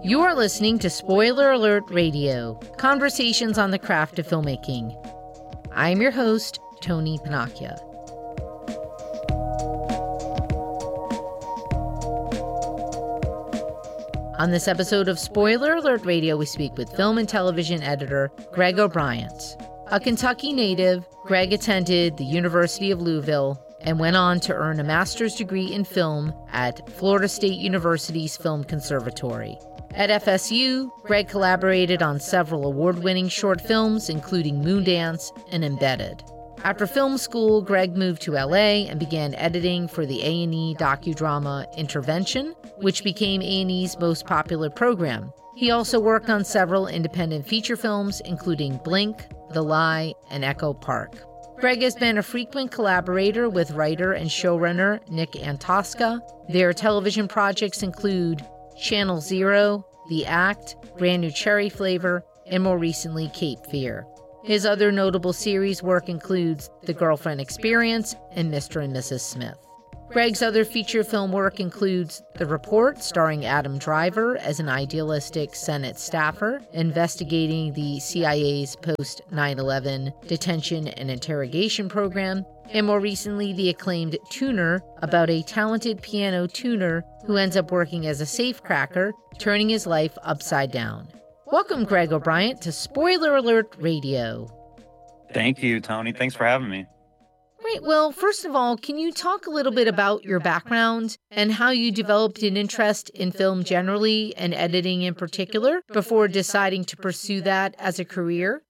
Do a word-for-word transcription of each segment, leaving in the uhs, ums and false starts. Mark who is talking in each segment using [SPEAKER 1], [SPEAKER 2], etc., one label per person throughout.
[SPEAKER 1] You are listening to Spoiler Alert Radio, conversations on the craft of filmmaking. I am your host, Tony Panacchia. On this episode of Spoiler Alert Radio, we speak with film and television editor Greg O'Brien. A Kentucky native, Greg attended the University of Louisville and went on to earn a master's degree in film at Florida State University's Film Conservatory. At F S U, Greg collaborated on several award-winning short films, including Moondance and Embedded. After film school, Greg moved to L A and began editing for the A and E docudrama Intervention, which became A and E's most popular program. He also worked on several independent feature films, including Blink, The Lie, and Echo Park. Greg has been a frequent collaborator with writer and showrunner Nick Antosca. Their television projects include Channel Zero, The Act, Brand New Cherry Flavor, and more recently, Cape Fear. His other notable series work includes The Girlfriend Experience and Mister and Missus Smith. Greg's other feature film work includes The Report, starring Adam Driver as an idealistic Senate staffer investigating the C I A's post nine eleven detention and interrogation program, and more recently, the acclaimed Tuner, about a talented piano tuner who ends up working as a safecracker, turning his life upside down. Welcome, Greg O'Brien, to Spoiler Alert Radio.
[SPEAKER 2] Thank you, Tony. Thanks for having me.
[SPEAKER 1] Great. Well, first of all, can you talk a little bit about your background and how you developed an interest in film generally and editing in particular before deciding to pursue that as a career?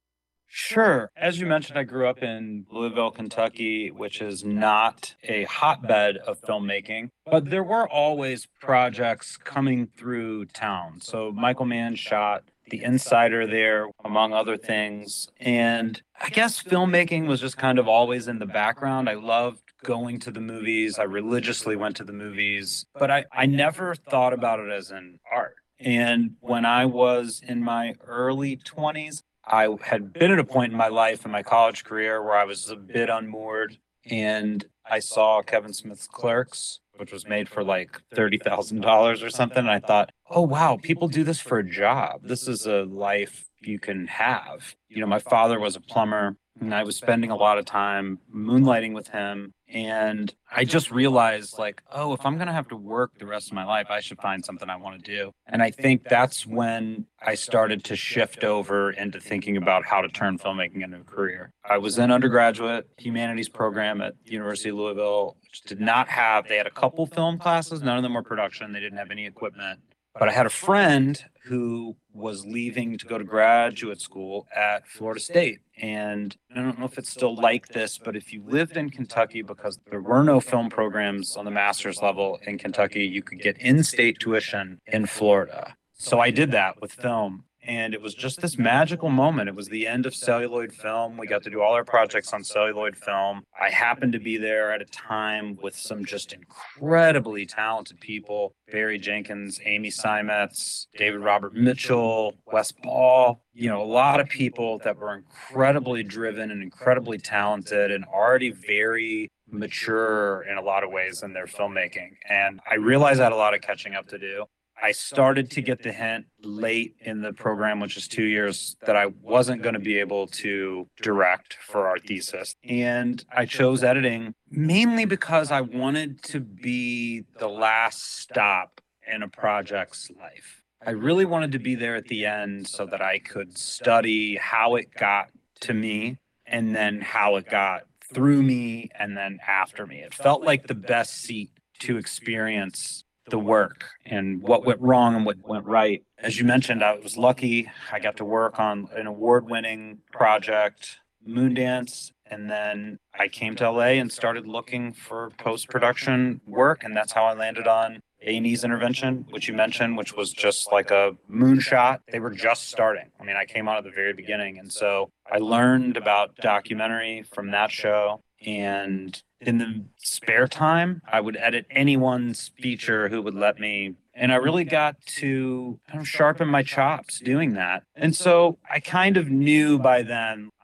[SPEAKER 2] Sure. As you mentioned, I grew up in Louisville, Kentucky, which is not a hotbed of filmmaking, but there were always projects coming through town. So Michael Mann shot The Insider there, among other things. And I guess filmmaking was just kind of always in the background. I loved going to the movies. I religiously went to the movies, but I, I never thought about it as an art. And when I was in my early twenties, I had been at a point in my life in my college career where I was a bit unmoored, and I saw Kevin Smith's Clerks, which was made for like thirty thousand dollars or something. And I thought, oh, wow, people do this for a job. This is a life you can have. You know, my father was a plumber, and I was spending a lot of time moonlighting with him. And I just realized, like, oh, if I'm going to have to work the rest of my life, I should find something I want to do. And I think that's when I started to shift over into thinking about how to turn filmmaking into a career. I was in undergraduate humanities program at the University of Louisville, which did not have, they had a couple film classes. None of them were production. They didn't have any equipment. But I had a friend who was leaving to go to graduate school at Florida State. And I don't know if it's still like this, but if you lived in Kentucky, because there were no film programs on the master's level in Kentucky, you could get in-state tuition in Florida. So I did that with film. And it was just this magical moment. It was the end of celluloid film. We got to do all our projects on celluloid film. I happened to be there at a time with some just incredibly talented people. Barry Jenkins, Amy Simetz, David Robert Mitchell, Wes Ball. You know, a lot of people that were incredibly driven and incredibly talented and already very mature in a lot of ways in their filmmaking. And I realized I had a lot of catching up to do. I started to get the hint late in the program, which is two years, that I wasn't going to be able to direct for our thesis. And I chose editing mainly because I wanted to be the last stop in a project's life. I really wanted to be there at the end so that I could study how it got to me and then how it got through me and then after me. It felt like the best seat to experience the work and what went wrong and what went right. As you mentioned, I was lucky. I got to work on an award-winning project, Moondance, and then I came to L A and started looking for post-production work, and that's how I landed on A and E's Intervention, which you mentioned, which was just like a moonshot. They were just starting. I mean, I came on at the very beginning, and so I learned about documentary from that show. And in the spare time, I would edit anyone's feature who would let me. And I really got to kind of sharpen my chops doing that. And so I kind of knew by then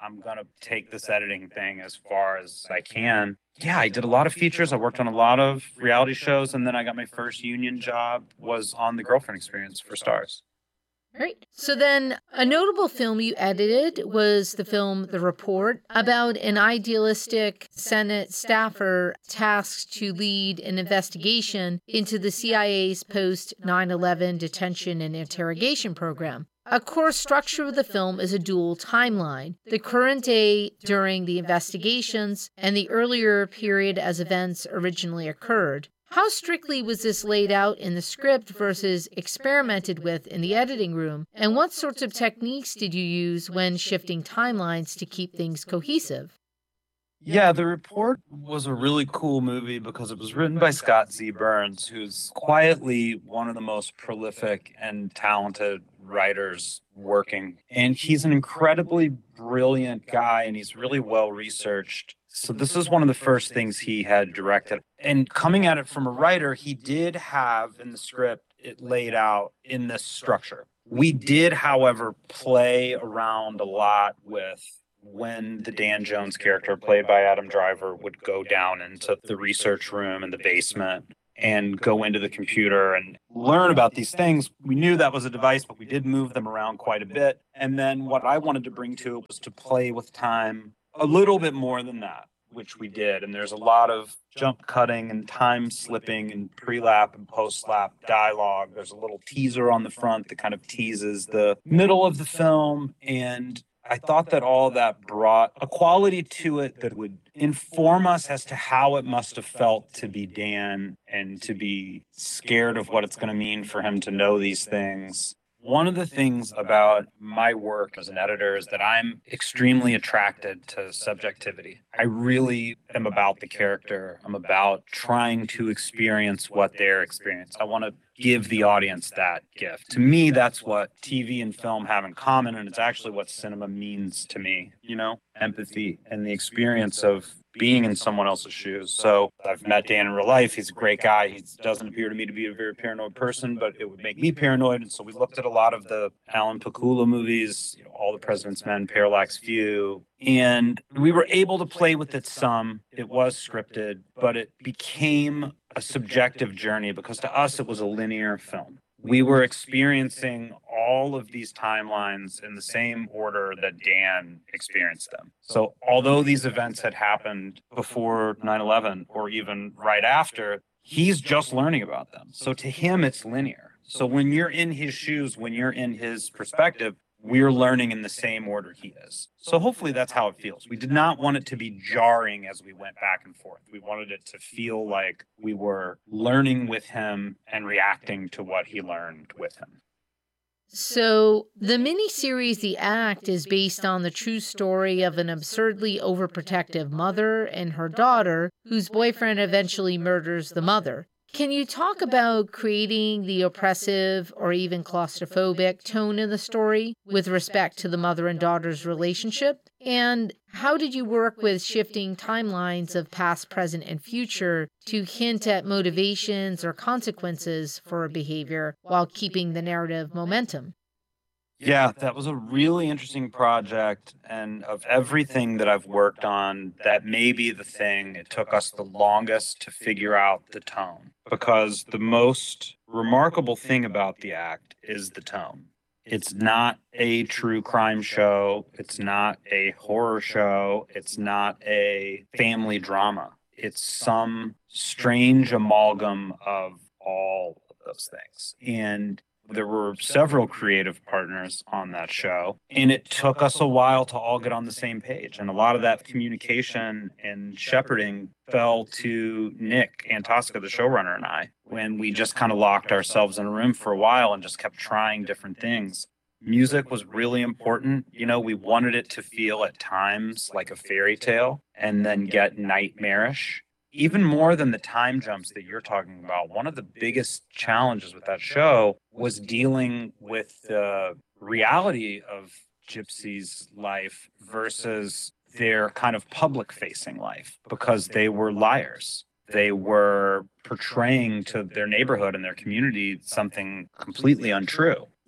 [SPEAKER 2] I'm going to take this editing thing as far as I can. Yeah, I did a lot of features. I worked on a lot of reality shows. And then I got my first union job was on The Girlfriend Experience for Starz.
[SPEAKER 1] Right. So then a notable film you edited was the film The Report, about an idealistic Senate staffer tasked to lead an investigation into the C I A's post nine eleven detention and interrogation program. A core structure of the film is a dual timeline, the current day during the investigations and the earlier period as events originally occurred. How strictly was this laid out in the script versus experimented with in the editing room? And what sorts of techniques did you use when shifting timelines to keep things cohesive?
[SPEAKER 2] Yeah, The Report was a really cool movie because it was written by Scott Z. Burns, who's quietly one of the most prolific and talented writers working. And he's an incredibly brilliant guy, and he's really well researched. So this is one of the first things he had directed. And coming at it from a writer, he did have in the script it laid out in this structure. We did, however, play around a lot with when the Dan Jones character, played by Adam Driver, would go down into the research room in the basement and go into the computer and learn about these things. We knew that was a device, but we did move them around quite a bit. And then what I wanted to bring to it was to play with time a little bit more than that, which we did. And there's a lot of jump cutting and time slipping and pre-lap and post-lap dialogue. There's a little teaser on the front that kind of teases the middle of the film. And I thought that all that brought a quality to it that would inform us as to how it must have felt to be Dan and to be scared of what it's going to mean for him to know these things. One of the things about my work as an editor is that I'm extremely attracted to subjectivity. I really am about the character. I'm about trying to experience what they're experiencing. I want to give the audience that gift. To me, that's what T V and film have in common, and it's actually what cinema means to me, you know, empathy and the experience of being in someone else's shoes. So I've met Dan in real life. He's a great guy. He doesn't appear to me to be a very paranoid person, but it would make me paranoid. And so we looked at a lot of the Alan Pakula movies, you know, All the President's Men, Parallax View, and we were able to play with it some. It was scripted, but it became a subjective journey because to us it was a linear film. We were experiencing all of these timelines in the same order that Dan experienced them. So although these events had happened before nine eleven or even right after, he's just learning about them. So to him, it's linear. So when you're in his shoes, when you're in his perspective, we're learning in the same order he is. So hopefully that's how it feels. We did not want it to be jarring as we went back and forth. We wanted it to feel like we were learning with him and reacting to what he learned with him.
[SPEAKER 1] So the miniseries The Act is based on the true story of an absurdly overprotective mother and her daughter whose boyfriend eventually murders the mother. Can you talk about creating the oppressive or even claustrophobic tone in the story with respect to the mother and daughter's relationship? And how did you work with shifting timelines of past, present, and future to hint at motivations or consequences for a behavior while keeping the narrative momentum?
[SPEAKER 2] Yeah, that was a really interesting project. And of everything that I've worked on, that may be the thing it took us the longest to figure out the tone. Because the most remarkable thing about The Act is the tone. It's not a true crime show. It's not a horror show. It's not a family drama. It's some strange amalgam of all of those things. And there were several creative partners on that show, and it took us a while to all get on the same page. And a lot of that communication and shepherding fell to Nick Antosca, the showrunner, and I, when we just kind of locked ourselves in a room for a while and just kept trying different things. Music was really important. You know, we wanted it to feel at times like a fairy tale and then get nightmarish. Even more than the time jumps that you're talking about, one of the biggest challenges with that show was dealing with the reality of Gypsy's life versus their kind of public-facing life, because they were liars. They were portraying to their neighborhood and their community something completely untrue.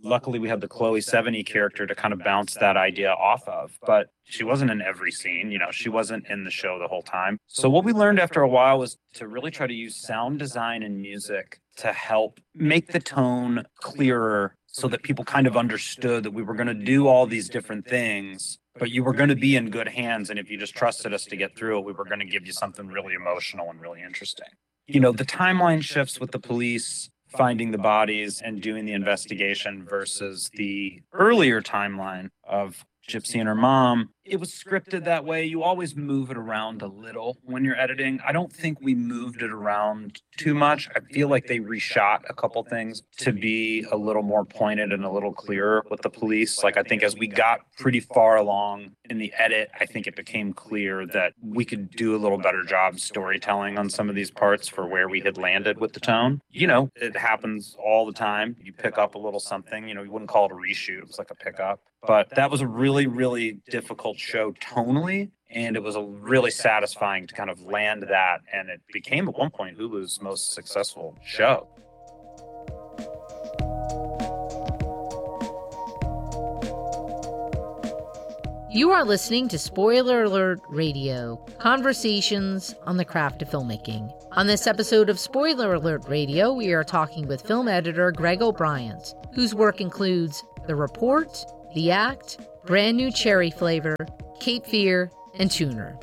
[SPEAKER 2] luckily we had the Chloe Sevigny character to kind of bounce that idea off of. But she wasn't in every scene, you know, she wasn't in the show the whole time. So what we learned after a while was to really try to use sound design and music to help make the tone clearer so that people kind of understood that we were going to do all these different things, but you were going to be in good hands. And if you just trusted us to get through it, we were going to give you something really emotional and really interesting. You know, the timeline shifts with the police finding the bodies and doing the investigation versus the earlier timeline of Gypsy and her mom. It was scripted that way. You always move it around a little when you're editing. I don't think we moved it around too much. I feel like they reshot a couple things to be a little more pointed and a little clearer with the police. Like, I think as we got pretty far along in the edit, I think it became clear that we could do a little better job storytelling on some of these parts for where we had landed with the tone. You know, it happens all the time. You pick up a little something, you know, you wouldn't call it a reshoot. It was like a pickup. But that was a really, really difficult show tonally, and it was a really satisfying to kind of land that, and it became at one point Hulu's most successful show.
[SPEAKER 1] You are listening to Spoiler Alert Radio, conversations on the craft of filmmaking. On this episode of Spoiler Alert Radio, we are talking with film editor Greg O'Briant, whose work includes The Report, The Act, Brand New Cherry Flavor, Cape Fear, and Tuner.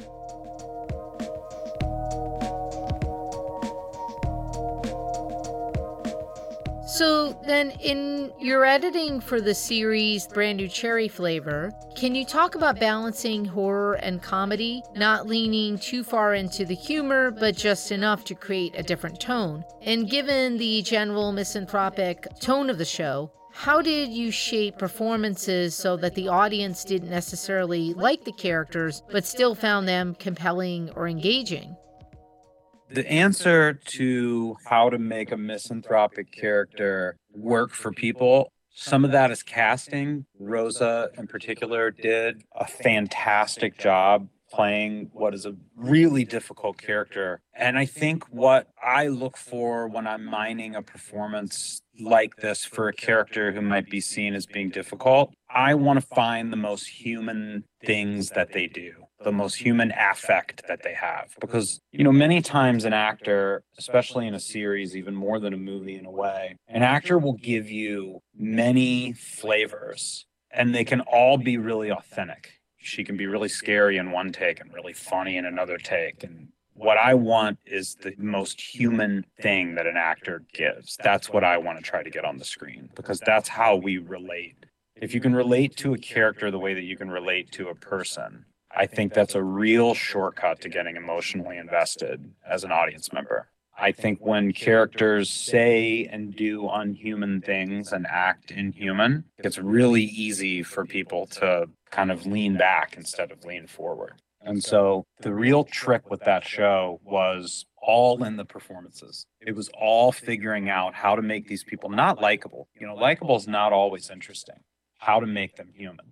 [SPEAKER 1] So then in your editing for the series Brand New Cherry Flavor, can you talk about balancing horror and comedy, not leaning too far into the humor, but just enough to create a different tone? And given the general misanthropic tone of the show, how did you shape performances so that the audience didn't necessarily like the characters, but still found them compelling or engaging?
[SPEAKER 2] The answer to how to make a misanthropic character work for people, some of that is casting. Rosa, in particular, did a fantastic job playing what is a really difficult character. And I think what I look for when I'm mining a performance like this for a character who might be seen as being difficult, I want to find the most human things that they do, the most human affect that they have. Because, you know, many times an actor, especially in a series, even more than a movie in a way, an actor will give you many flavors and they can all be really authentic. She can be really scary in one take and really funny in another take. And what I want is the most human thing that an actor gives. That's what I want to try to get on the screen, because that's how we relate. If you can relate to a character the way that you can relate to a person, I think that's a real shortcut to getting emotionally invested as an audience member. I think when characters say and do unhuman things and act inhuman, it's really easy for people to kind of lean back instead of lean forward. And so the real trick with that show was all in the performances. It was all figuring out how to make these people not likable. You know, likable is not always interesting. How to make them human.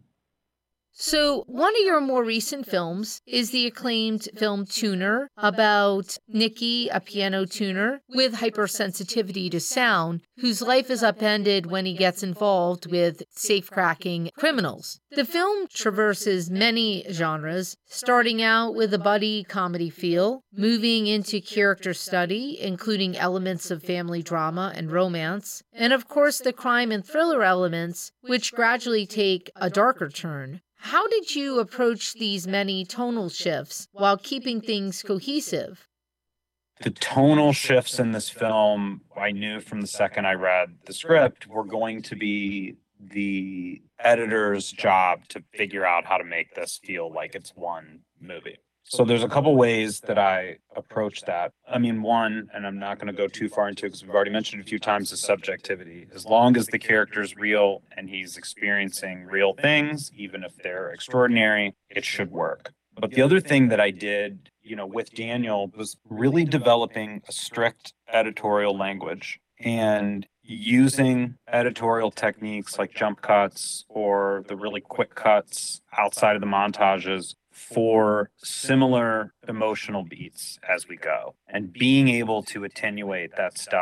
[SPEAKER 1] So one of your more recent films is the acclaimed film Tuner, about Nicky, a piano tuner with hypersensitivity to sound, whose life is upended when he gets involved with safe-cracking criminals. The film traverses many genres, starting out with a buddy comedy feel, moving into character study, including elements of family drama and romance, and of course the crime and thriller elements, which gradually take a darker turn. How did you approach these many tonal shifts while keeping things cohesive?
[SPEAKER 2] The tonal shifts in this film, I knew from the second I read the script, were going to be the editor's job to figure out how to make this feel like it's one movie. So there's a couple ways that I approach that. I mean, one, and I'm not going to go too far into it because we've already mentioned a few times, is subjectivity. As long as the character's real and he's experiencing real things, even if they're extraordinary, it should work. But the other thing that I did, you know, with Daniel was really developing a strict editorial language and using editorial techniques like jump cuts or the really quick cuts outside of the montages for similar emotional beats as we go, and being able to attenuate that stuff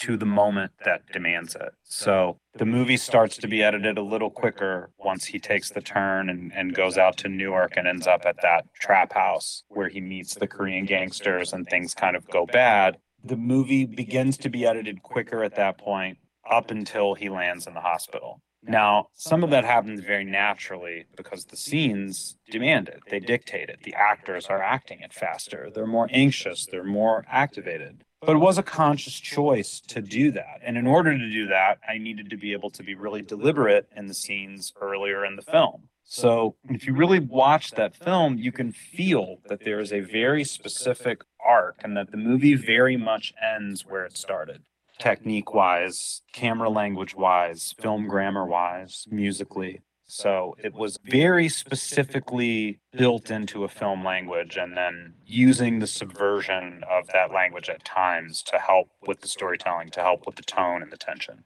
[SPEAKER 2] to the moment that demands it. So the movie starts to be edited a little quicker once he takes the turn and, and goes out to Newark and ends up at that trap house where he meets the Korean gangsters and things kind of go bad. The movie begins to be edited quicker at that point up until he lands in the hospital. Now, some of that happens very naturally because the scenes demand it. They dictate it. The actors are acting it faster. They're more anxious. They're more activated. But it was a conscious choice to do that. And in order to do that, I needed to be able to be really deliberate in the scenes earlier in the film. So if you really watch that film, you can feel that there is a very specific arc and that the movie very much ends where it started. Technique-wise, camera language-wise, film grammar-wise, musically. So it was very specifically built into a film language and then using the subversion of that language at times to help with the storytelling, to help with the tone and the tension.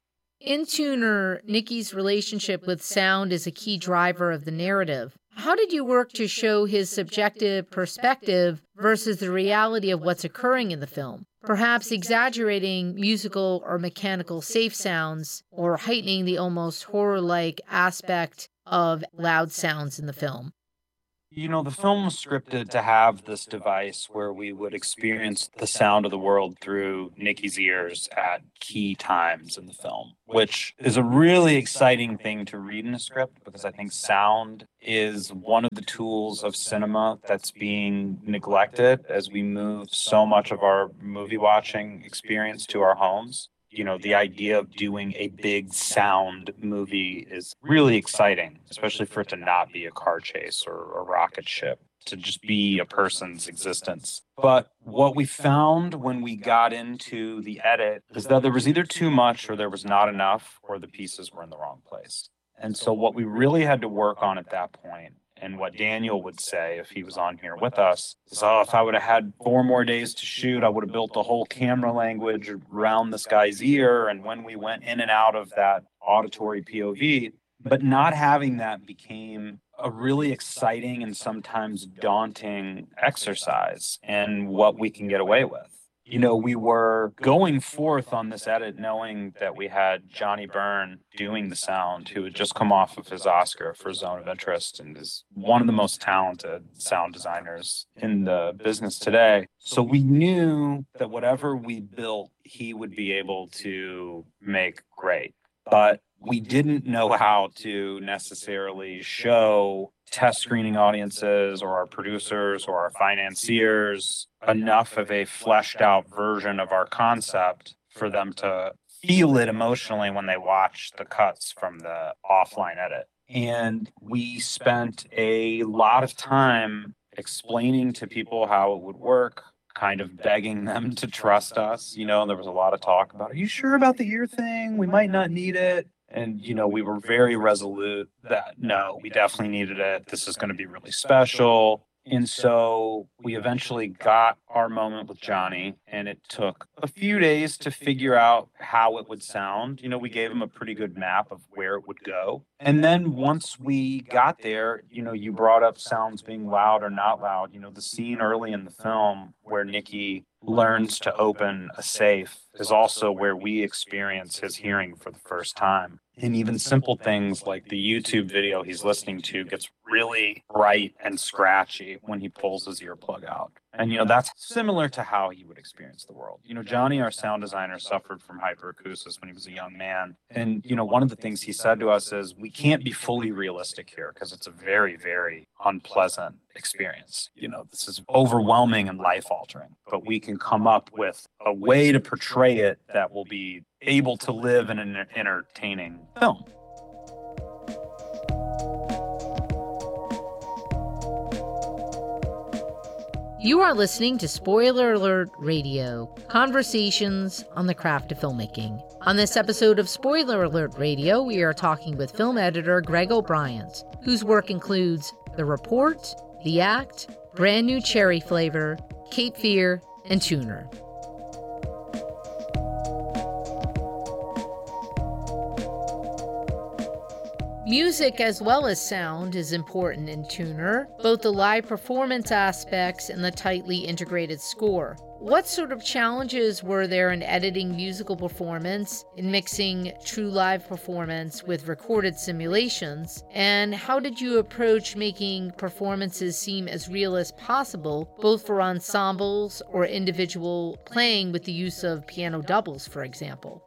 [SPEAKER 1] In Tuner, Nicky's relationship with sound is a key driver of the narrative. How did you work to show his subjective perspective versus the reality of what's occurring in the film? Perhaps exaggerating musical or mechanical safe sounds or heightening the almost horror-like aspect of loud sounds in the film.
[SPEAKER 2] You know, the film was scripted to have this device where we would experience the sound of the world through Nicky's ears at key times in the film, which is a really exciting thing to read in a script because I think sound is one of the tools of cinema that's being neglected as we move so much of our movie watching experience to our homes. You know, the idea of doing a big sound movie is really exciting, especially for it to not be a car chase or a rocket ship, to just be a person's existence. But what we found when we got into the edit is that there was either too much or there was not enough, or the pieces were in the wrong place. And so what we really had to work on at that point, and what Daniel would say if he was on here with us, is, oh, if I would have had four more days to shoot, I would have built a whole camera language around this guy's ear. And when we went in and out of that auditory P O V, but not having that became a really exciting and sometimes daunting exercise in what we can get away with. You know, we were going forth on this edit knowing that we had Johnny Byrne doing the sound, who had just come off of his Oscar for Zone of Interest and is one of the most talented sound designers in the business today. So we knew that whatever we built, he would be able to make great. But we didn't know how to necessarily show test screening audiences or our producers or our financiers enough of a fleshed out version of our concept for them to feel it emotionally when they watch the cuts from the offline edit. And we spent a lot of time explaining to people how it would work, kind of begging them to trust us. You know, there was a lot of talk about, are you sure about the ear thing? We might not need it. And, you know, we were very resolute that, no, we definitely needed it. This is going to be really special. And so we eventually got our moment with Johnny, and it took a few days to figure out how it would sound. You know, we gave him a pretty good map of where it would go. And then once we got there, you know, you brought up sounds being loud or not loud. You know, the scene early in the film where Nicky learns to open a safe is also where we experience his hearing for the first time. And even simple things like the YouTube video he's listening to gets really bright and scratchy when he pulls his earplug out. And, you know, that's similar to how he would experience the world. You know, Johnny, our sound designer, suffered from hyperacusis when he was a young man. And, you know, one of the things he said to us is, we can't be fully realistic here because it's a very, very unpleasant experience. You know, this is overwhelming and life-altering. But we can come up with a way to portray it that will be able to live in an entertaining film.
[SPEAKER 1] You are listening to Spoiler Alert Radio, conversations on the craft of filmmaking. On this episode of Spoiler Alert Radio, we are talking with film editor Greg O'Briant, whose work includes The Report, The Act, Brand New Cherry Flavor, Cape Fear, and Tuner. Music as well as sound is important in Tuner, both the live performance aspects and the tightly integrated score. What sort of challenges were there in editing musical performance, in mixing true live performance with recorded simulations, and how did you approach making performances seem as real as possible, both for ensembles or individual playing with the use of piano doubles, for example?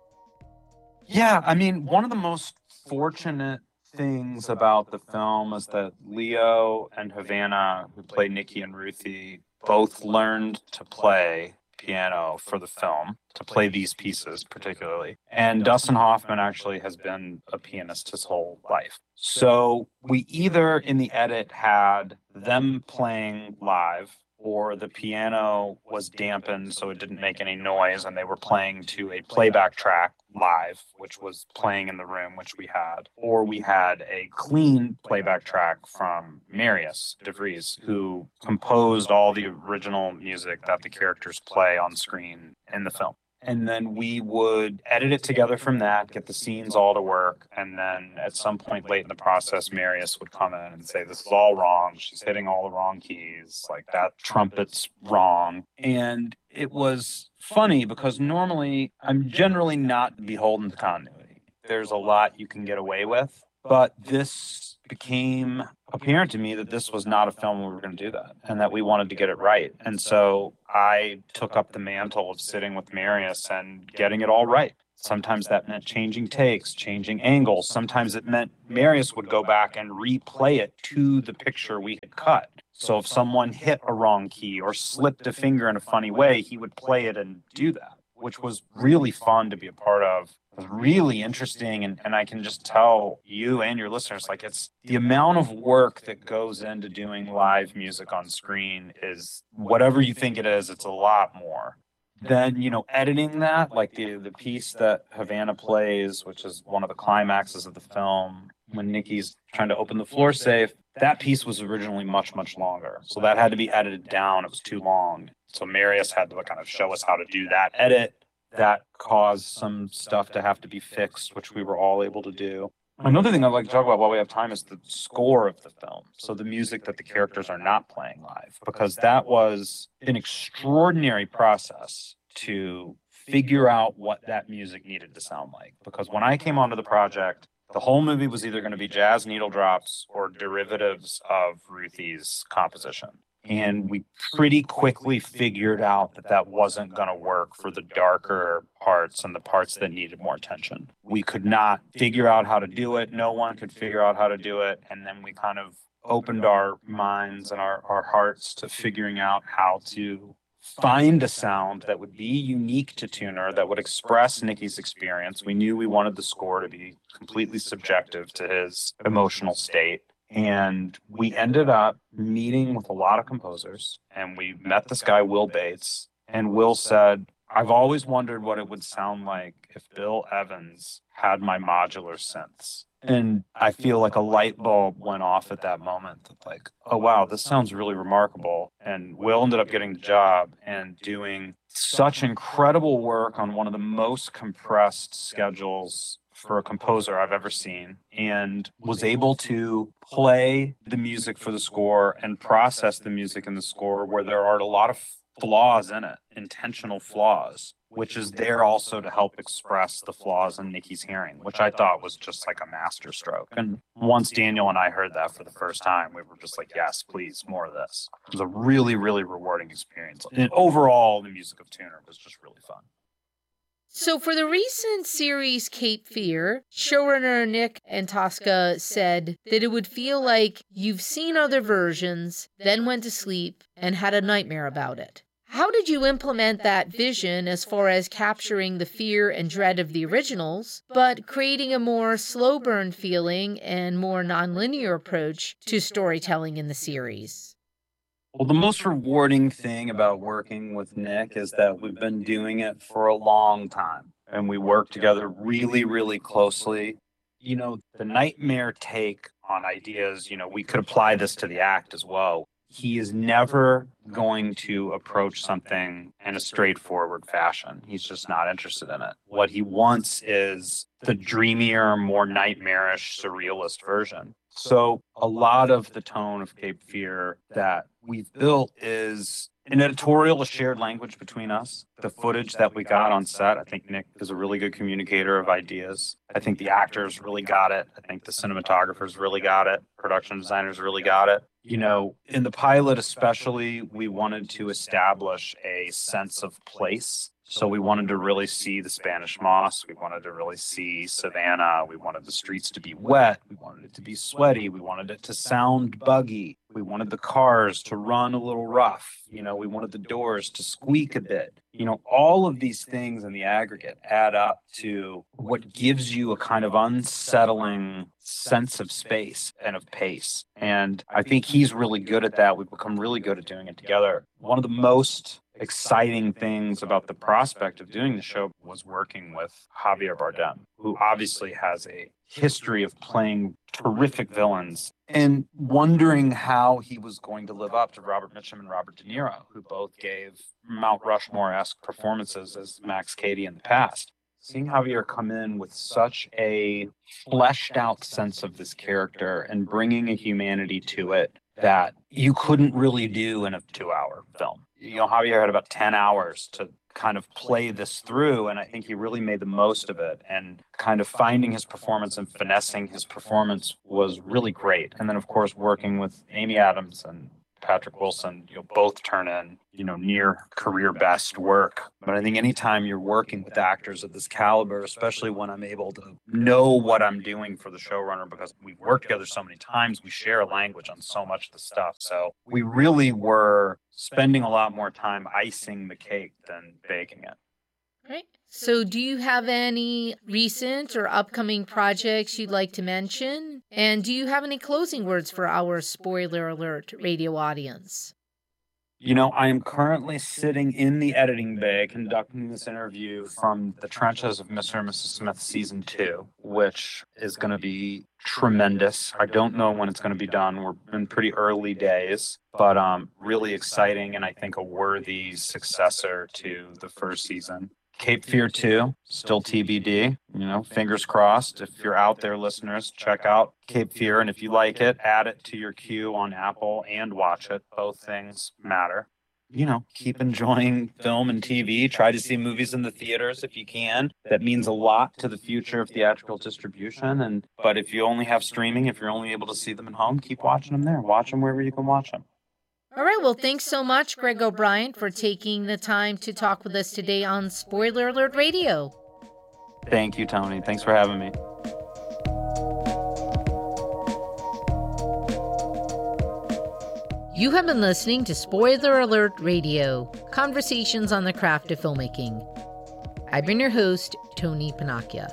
[SPEAKER 2] Yeah, I mean, one of the most fortunate things about the film is that Leo and Havana, who play Nikki and Ruthie, both learned to play piano for the film, to play these pieces particularly. And Dustin Hoffman actually has been a pianist his whole life. So we either in the edit had them playing live, or the piano was dampened so it didn't make any noise and they were playing to a playback track live, which was playing in the room, which we had, or we had a clean playback track from Marius de Vries, who composed all the original music that the characters play on screen in the film. And then we would edit it together from that, get the scenes all to work. And then at some point late in the process, Marius would come in and say, this is all wrong. She's hitting all the wrong keys. Like, that trumpet's wrong. And it was funny because normally I'm generally not beholden to continuity. There's a lot you can get away with. But this became apparent to me that this was not a film where we were going to do that and that we wanted to get it right. And so I took up the mantle of sitting with Marius and getting it all right. Sometimes that meant changing takes, changing angles. Sometimes it meant Marius would go back and replay it to the picture we had cut. So if someone hit a wrong key or slipped a finger in a funny way, he would play it and do that, which was really fun to be a part of. It was really interesting, and, and I can just tell you and your listeners, like, it's the amount of work that goes into doing live music on screen is whatever you think it is, it's a lot more. Then, you know, editing that, like the, the piece that Havana plays, which is one of the climaxes of the film, when Nikki's trying to open the floor safe, that piece was originally much, much longer. So that had to be edited down. It was too long. So Marius had to kind of show us how to do that edit. That caused some stuff to have to be fixed, which we were all able to do. Another thing I'd like to talk about while we have time is the score of the film. So the music that the characters are not playing live, because that was an extraordinary process to figure out what that music needed to sound like. Because when I came onto the project, the whole movie was either going to be jazz needle drops or derivatives of Ruthie's composition. And we pretty quickly figured out that that wasn't going to work for the darker parts and the parts that needed more attention. We could not figure out how to do it. No one could figure out how to do it. And then we kind of opened our minds and our, our hearts to figuring out how to find a sound that would be unique to Tooner, that would express Nikki's experience. We knew we wanted the score to be completely subjective to his emotional state. And we ended up meeting with a lot of composers, and we met this guy, Will Bates, and Will said, I've always wondered what it would sound like if Bill Evans had my modular synths. And I feel like a light bulb went off at that moment. That like, oh, wow, this sounds really remarkable. And Will ended up getting the job and doing such incredible work on one of the most compressed schedules for a composer I've ever seen, and was able to play the music for the score and process the music in the score where there are a lot of flaws in it, intentional flaws, which is there also to help express the flaws in Nikki's hearing, which I thought was just like a masterstroke. And once Daniel and I heard that for the first time, we were just like, yes, please, more of this. It was a really, really rewarding experience. And overall, the music of Tooner was just really fun.
[SPEAKER 1] So for the recent series Cape Fear, showrunner Nick Antosca said that it would feel like you've seen other versions, then went to sleep, and had a nightmare about it. How did you implement that vision as far as capturing the fear and dread of the originals, but creating a more slow burn feeling and more nonlinear approach to storytelling in the series?
[SPEAKER 2] Well, the most rewarding thing about working with Nick is that we've been doing it for a long time, and we work together really, really closely. You know, the nightmare take on ideas, you know, we could apply this to the act as well. He is never going to approach something in a straightforward fashion. He's just not interested in it. What he wants is the dreamier, more nightmarish, surrealist version. So a lot of the tone of Cape Fear that we've built is an editorial, a shared language between us. The footage that we got on set, I think Nick is a really good communicator of ideas. I think the actors really got it. I think the cinematographers really got it. Production designers really got it. You know, in the pilot especially, we wanted to establish a sense of place. So we wanted to really see the Spanish Moss. We wanted to really see Savannah. We wanted the streets to be wet. We wanted it to be sweaty. We wanted it to sound buggy. We wanted the cars to run a little rough. You know, we wanted the doors to squeak a bit. You know, all of these things in the aggregate add up to what gives you a kind of unsettling sense of space and of pace. And I think he's really good at that. We've become really good at doing it together. One of the most exciting things about the prospect of doing the show was working with Javier Bardem, who obviously has a history of playing terrific villains, and wondering how he was going to live up to Robert Mitchum and Robert De Niro, who both gave Mount Rushmore-esque performances as Max Cady in the past. Seeing Javier come in with such a fleshed out sense of this character and bringing a humanity to it that you couldn't really do in a two-hour film. You know, Javier had about ten hours to kind of play this through, and I think he really made the most of it, and kind of finding his performance and finessing his performance was really great. And then, of course, working with Amy Adams and Patrick Wilson, you know, both turn in, you know, near career best work. But I think anytime you're working with actors of this caliber, especially when I'm able to know what I'm doing for the showrunner, because we've worked together so many times, we share a language on so much of the stuff. So we really were spending a lot more time icing the cake than baking it.
[SPEAKER 1] Right. So do you have any recent or upcoming projects you'd like to mention? And do you have any closing words for our Spoiler Alert radio audience?
[SPEAKER 2] You know, I am currently sitting in the editing bay conducting this interview from the trenches of Mister and Missus Smith season two, which is going to be tremendous. I don't know when it's going to be done. We're in pretty early days, but um, really exciting, and I think a worthy successor to the first season. Cape Fear two, still T B D, you know, fingers crossed. If you're out there, listeners, check out Cape Fear, and if you like it, add it to your queue on Apple and watch it. Both things matter. You know, keep enjoying film and T V. Try to see movies in the theaters if you can. That means a lot to the future of theatrical distribution. And but if you only have streaming, if you're only able to see them at home, keep watching them there. Watch them wherever you can watch them.
[SPEAKER 1] All right, well, thanks so much, Greg O'Brien, for taking the time to talk with us today on Spoiler Alert Radio.
[SPEAKER 2] Thank you, Tony. Thanks for having me.
[SPEAKER 1] You have been listening to Spoiler Alert Radio, conversations on the craft of filmmaking. I've been your host, Tony Panacchia.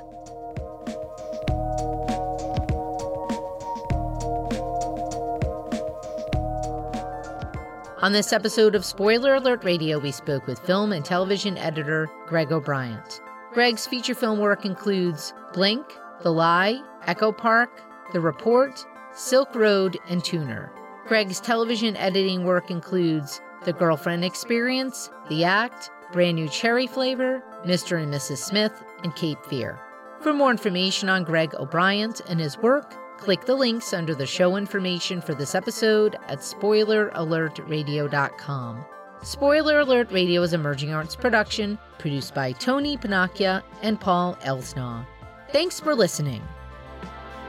[SPEAKER 1] On this episode of Spoiler Alert Radio, we spoke with film and television editor Greg O'Brien. Greg's feature film work includes Blink, The Lie, Echo Park, The Report, Silk Road, and Tuner. Greg's television editing work includes The Girlfriend Experience, The Act, Brand New Cherry Flavor, Mister and Missus Smith, and Cape Fear. For more information on Greg O'Brien and his work, click the links under the show information for this episode at spoiler alert radio dot com. Spoiler Alert Radio is a Emerging Arts production produced by Tony Panacchia and Paul Elsnaw. Thanks for listening.